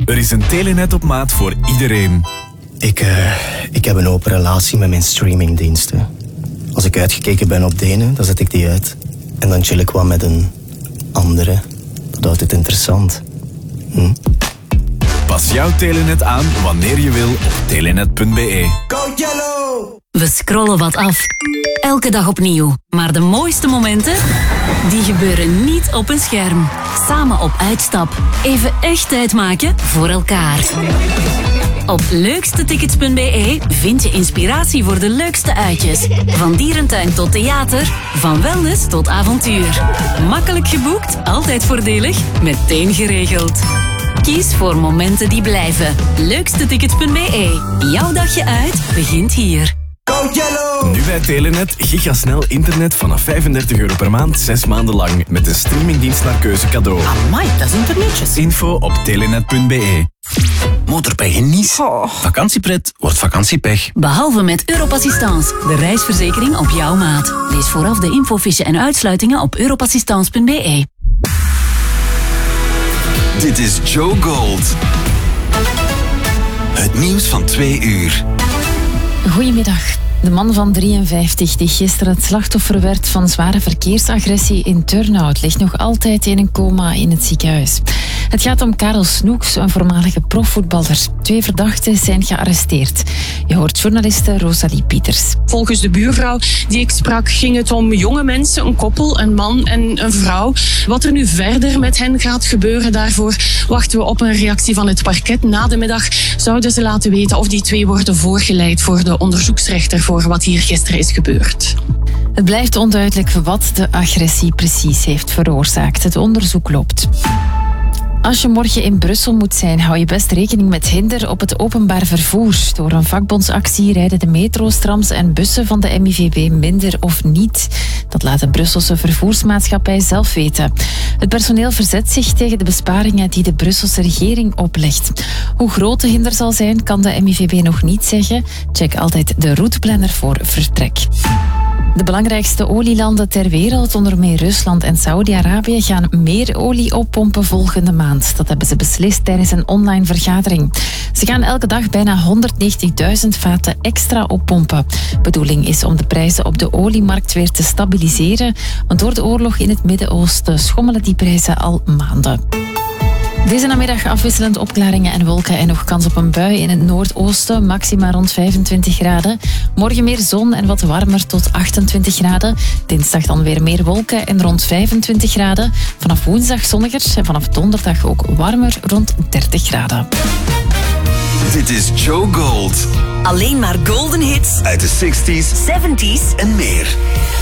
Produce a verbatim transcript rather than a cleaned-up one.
Er is een Telenet op maat voor iedereen. Ik, uh, ik heb een open relatie met mijn streamingdiensten. Als ik uitgekeken ben op de ene, dan zet ik die uit. En dan chill ik wat met een andere. Dat houdt het interessant. Hm? Pas jouw Telenet aan wanneer je wil op telenet punt be. Go Yellow! We scrollen wat af. Elke dag opnieuw. Maar de mooiste momenten, die gebeuren niet op een scherm. Samen op uitstap. Even echt tijd maken voor elkaar. Op leukstetickets punt be vind je inspiratie voor de leukste uitjes. Van dierentuin tot theater, van wellness tot avontuur. Makkelijk geboekt, altijd voordelig, meteen geregeld. Kies voor momenten die blijven. leukstetickets punt be. Jouw dagje uit begint hier. Go Yellow! Nu bij Telenet gigasnel internet vanaf vijfendertig euro per maand, zes maanden lang. Met een streamingdienst naar keuze cadeau. Amai, dat is internetjes. Info op telenet punt be. Motorpech in Nice. Oh. Vakantiepret wordt vakantiepech. Behalve met Europassistance, de reisverzekering op jouw maat. Lees vooraf de infofiche en uitsluitingen op europassistance punt be. Dit is Joe Gold. Het nieuws van twee uur. Goedemiddag. De man van drieënvijftig die gisteren het slachtoffer werd van zware verkeersagressie in Turnhout ligt nog altijd in een coma in het ziekenhuis. Het gaat om Karel Snoeks, een voormalige profvoetballer. Twee verdachten zijn gearresteerd. Je hoort journaliste Rosalie Pieters. Volgens de buurvrouw die ik sprak ging het om jonge mensen, een koppel, een man en een vrouw. Wat er nu verder met hen gaat gebeuren, daarvoor wachten we op een reactie van het parket. Na de middag zouden ze laten weten of die twee worden voorgeleid voor de onderzoeksrechter voor wat hier gisteren is gebeurd. Het blijft onduidelijk wat de agressie precies heeft veroorzaakt. Het onderzoek loopt. Als je morgen in Brussel moet zijn, hou je best rekening met hinder op het openbaar vervoer. Door een vakbondsactie rijden de metro's, trams en bussen van de M I V B minder of niet. Dat laat de Brusselse vervoersmaatschappij zelf weten. Het personeel verzet zich tegen de besparingen die de Brusselse regering oplegt. Hoe groot de hinder zal zijn, kan de M I V B nog niet zeggen. Check altijd de routeplanner voor vertrek. De belangrijkste olielanden ter wereld, onder meer Rusland en Saudi-Arabië, gaan meer olie oppompen volgende maand. Dat hebben ze beslist tijdens een online vergadering. Ze gaan elke dag bijna honderdnegentigduizend vaten extra oppompen. Bedoeling is om de prijzen op de oliemarkt weer te stabiliseren, want door de oorlog in het Midden-Oosten schommelen die prijzen al maanden. Deze namiddag afwisselend opklaringen en wolken en nog kans op een bui in het noordoosten, maxima rond vijfentwintig graden. Morgen meer zon en wat warmer tot achtentwintig graden. Dinsdag dan weer meer wolken en rond vijfentwintig graden. Vanaf woensdag zonniger en vanaf donderdag ook warmer rond dertig graden. Dit is Joe Gold. Alleen maar golden hits Uit de zestig's zeventig's en meer.